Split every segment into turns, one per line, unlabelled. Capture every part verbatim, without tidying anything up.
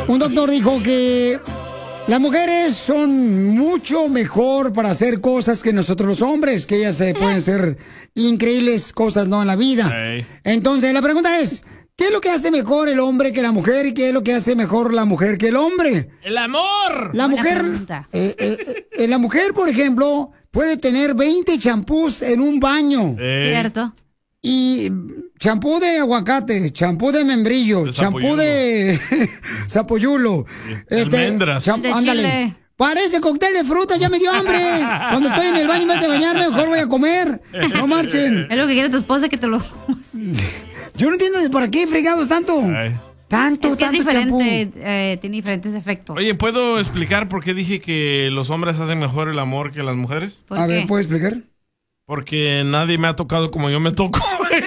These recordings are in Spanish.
un doctor dijo que las mujeres son mucho mejor para hacer cosas que nosotros los hombres, que ellas eh, pueden hacer increíbles cosas, ¿no?, en la vida.
Hey.
Entonces, la pregunta es, ¿qué es lo que hace mejor el hombre que la mujer y qué es lo que hace mejor la mujer que el hombre?
¡El amor!
La
Buena
mujer,
pregunta.
eh, eh, eh, la mujer, por ejemplo, puede tener veinte champús en un baño.
Hey.
Cierto.
Y champú de aguacate, champú de membrillo,
De
champú
zapollulo.
de zapoyulo.
almendras.
cham-
De
ándale.
chile.
Parece cóctel de fruta, ya me dio hambre. Cuando estoy en el baño en vez de bañarme, mejor voy a comer. No marchen.
Es lo que quiere tu esposa, que te lo comas.
Yo no entiendo para qué fregados tanto.
Ay.
Tanto,
Es que es
tanto champú.
diferente, eh, tiene diferentes efectos.
Oye, ¿puedo explicar por qué dije que los hombres hacen mejor el amor que las mujeres?
¿Por
A
qué?
ver, ¿puedes explicar?
Porque nadie me ha tocado como yo me toco.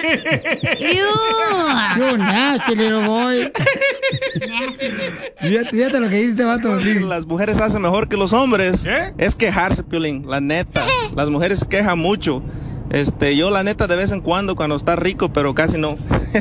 Ew.
Yo nasty little boy. Fíjate, fíjate lo que dice este vato. Así.
Las mujeres hacen mejor que los hombres.
¿Qué?
Es quejarse, Piolín, la neta. Las mujeres se quejan mucho. Este, yo la neta de vez en cuando cuando está rico, pero casi no.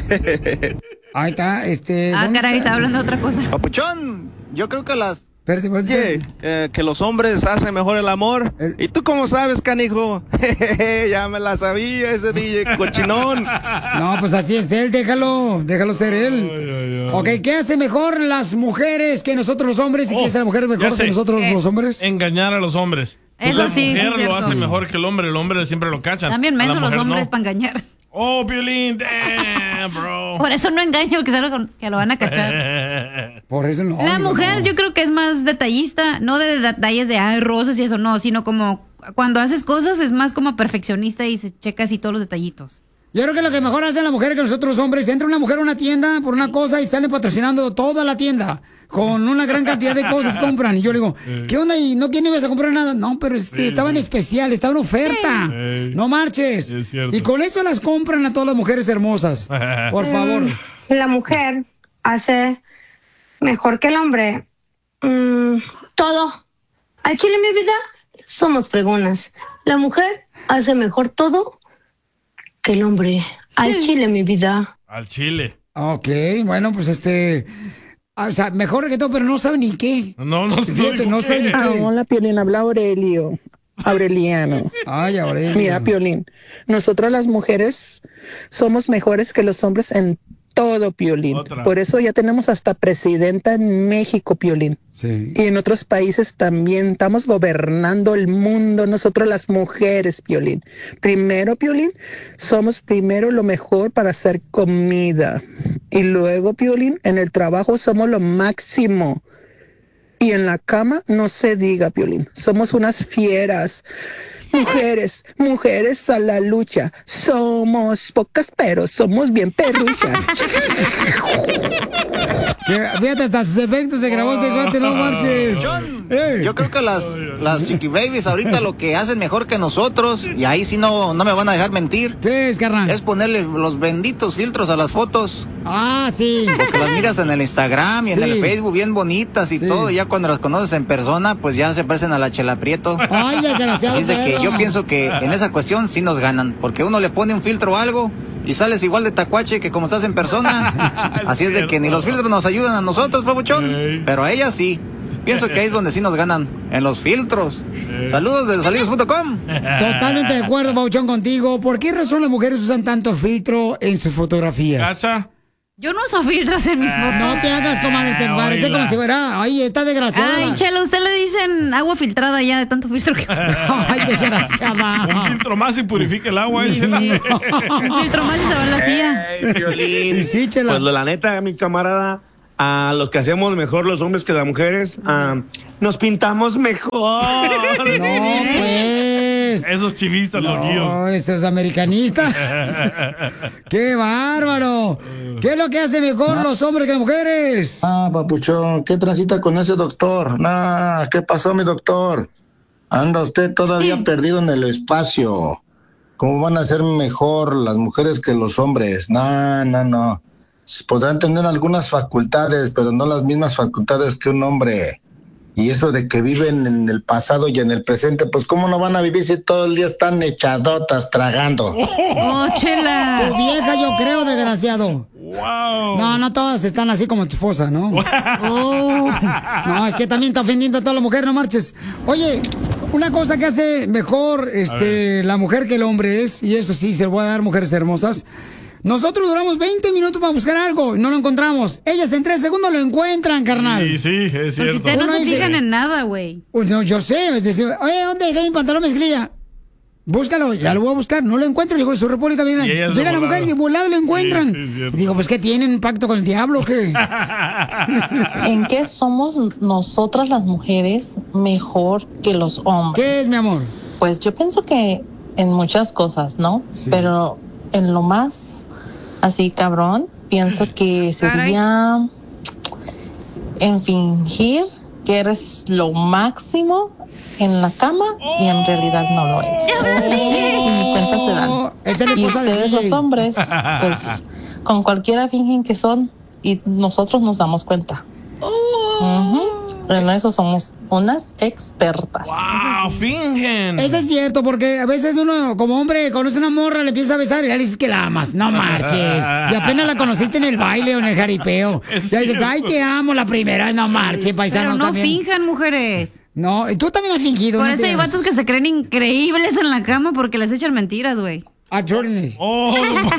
Ahí está, este.
Ah,
¿dónde
caray,
está?
está hablando de otra cosa.
Papuchón, yo creo que las
Espérate, espérate.
Oye, eh, que los hombres hacen mejor el amor.
El-
¿Y tú cómo sabes, canijo? Ya me la sabía ese D J cochinón.
No, pues así es él, déjalo, déjalo ser él.
Ay, ay, ay.
Ok, ¿qué hace mejor las mujeres que nosotros los hombres y
Oh,
qué hace la mujer
ya
mejor
sé.
que nosotros
¿Qué?
los hombres?
Engañar a los hombres.
Eso
la
sí, sí,
mujer
es
lo
cierto.
hace
Sí.
mejor que el hombre. El hombre siempre lo cachan.
También
A la
mensos los
mujer
hombres
no.
para engañar.
Oh, Piolín, damn, bro.
Por eso no engaño, que, se lo, que lo van a cachar.
Por eso no.
La
digo,
mujer
no.
yo creo que es más detallista, no de detalles de ay, rosas y eso, no, sino como cuando haces cosas es más como perfeccionista y se checa así todos los detallitos.
Yo creo que lo que mejor hace la mujer que nosotros los hombres, entra una mujer a una tienda por una cosa y sale patrocinando toda la tienda. Con una gran cantidad de cosas compran. Y yo le digo, ¿qué onda? ¿Y no quién ibas a comprar nada? No, pero este, estaba en especial, estaba en oferta.
Sí.
No marches.
Es cierto.
Y con eso las compran a todas las mujeres hermosas. Por favor.
La mujer hace mejor que el hombre mm, todo. Al chile, mi vida, somos fregonas. La mujer hace mejor todo que el hombre. Al chile, mi vida.
Al chile.
Ok, bueno, pues este... ah, O sea, mejor que todo, pero no sabe ni qué.
No, no,
Fíjate, no sabe ni
Ah,
qué.
hola, Piolín, habla Aurelio. Aureliano.
Ay, Aurelio.
Mira, Piolín, nosotras las mujeres somos mejores que los hombres en todo, Piolín.
Otra.
Por eso ya tenemos hasta presidenta en México, Piolín.
Sí.
Y en otros países también estamos gobernando el mundo, nosotros las mujeres, Piolín. Primero, Piolín, somos primero lo mejor para hacer comida. Y luego, Piolín, en el trabajo somos lo máximo. Y en la cama no se diga, Piolín. Somos unas fieras. Mujeres, mujeres a la lucha. Somos pocas, pero somos bien perruchas.
Que, fíjate, hasta sus efectos se grabó este cuate, no marches.
John,
Ey.
yo creo que las, las Chiqui Babies ahorita lo que hacen mejor que nosotros, y ahí sí no, no me van a dejar mentir,
¿Qué es, carnal?
es ponerle los benditos filtros a las fotos.
Ah, sí.
Porque las miras en el Instagram y en
Sí.
el Facebook bien bonitas y
Sí.
todo, y ya cuando las conoces en persona, pues ya se parecen a la Chela Prieto.
Ay, desgraciado.
Así es de que
perro.
yo pienso que en esa cuestión sí nos ganan, porque uno le pone un filtro a algo y sales igual de tacuache que como estás en persona. Así es de que ni los filtros nos ayudan a nosotros, papuchón,
Ey.
pero a ellas sí. Pienso que ahí es donde sí nos ganan, en los filtros. Saludos desde salidos punto com.
Totalmente de acuerdo, Pauchón, contigo. ¿Por qué razón las mujeres usan tanto filtro en sus fotografías?
¿Cacha?
Yo no uso filtros en mis fotos.
No te hagas, comadre, te
Ah,
parece
oíla.
como si fuera. Ay, está desgraciada.
Ay, Chela, usted le dicen agua filtrada ya de tanto filtro que usa.
Ay,
Un
desgraciada.
filtro más y purifica el agua. ¿eh?
Sí. Un filtro más y se va en la silla.
Ey, Piolín.
Y sí, Chela.
Pues la neta, mi camarada, a los que hacemos mejor los hombres que las mujeres, ah, nos pintamos mejor.
No, pues.
Esos chivistas, los guíos.
No, esos americanistas. ¡Qué bárbaro! ¿Qué es lo que hace mejor los hombres que las mujeres?
Ah, papuchón, ¿qué transita con ese doctor? Nah, ¿qué pasó, mi doctor? Anda usted todavía perdido en el espacio. ¿Cómo van a ser mejor las mujeres que los hombres? No, no, no. Podrán tener algunas facultades, pero no las mismas facultades que un hombre. Y eso de que viven en el pasado y en el presente, pues ¿cómo no van a vivir si todo el día están echadotas tragando?
Oh,
Tu
Chela.
vieja, yo creo, desgraciado.
Wow.
No, no todas están así como tu esposa, ¿no? Oh. No, es que también está ofendiendo a toda la mujer, no marches. Oye, una cosa que hace mejor este, la mujer que el hombre es, y eso sí, se lo voy a dar, mujeres hermosas. Nosotros duramos veinte minutos para buscar algo y no lo encontramos. Ellas en tres segundos lo encuentran, carnal.
Sí, sí, es cierto.
Porque ustedes no
Uno
se
dice-
fijan en nada, güey.
Uy, no, yo sé, es decir, oye, ¿dónde dejé mi pantalón mezclilla? Búscalo, ya lo voy a buscar, no lo encuentro, dijo, su República viene.
Y ellas de
Llega la mujer
volada.
y de volada lo encuentran.
Sí, sí, cierto.
Y digo, pues ¿qué tienen? ¿Un pacto con el diablo o qué?
¿En qué somos nosotras las mujeres mejor que los hombres?
¿Qué es, mi amor?
Pues yo pienso que en muchas cosas, ¿no?
Sí.
Pero en lo más así cabrón, pienso que sería en fingir que eres lo máximo en la cama y en realidad no lo es. Y ni cuenta se dan.
Esta es la
Y
esposa del
ustedes
D J.
los hombres, pues con cualquiera fingen que son y nosotros nos damos cuenta. Ujú. En eso somos unas expertas.
¡Wow! ¡Fingen!
Eso es cierto, porque a veces uno, como hombre, conoce una morra, le empieza a besar y ya le dices que la amas. No marches. Y apenas la conociste en el baile o en el jaripeo.
Es
Ya dices,
cierto.
ay, te amo la primera. No marches, paisanos
Pero no
también.
finjan, mujeres.
No, y tú también has fingido.
Por
no
eso
te
hay
hagas.
vatos que se creen increíbles en la cama porque les echan mentiras, güey.
Ah, Jordan.
¡Oh!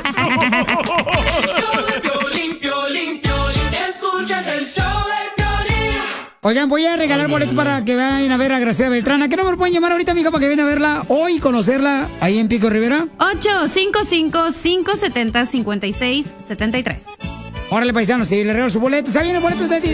Escuchas el show de Piolín.
Oigan, voy a regalar boletos para que vayan a ver a Graciela Beltrán. ¿A qué número pueden llamar ahorita, amiga, para que vayan a verla hoy y conocerla ahí en Pico Rivera?
ocho cinco cinco, cinco siete cero, cinco seis siete tres.
Órale, paisanos, si le regalo su boleto. ¿Saben los boletos de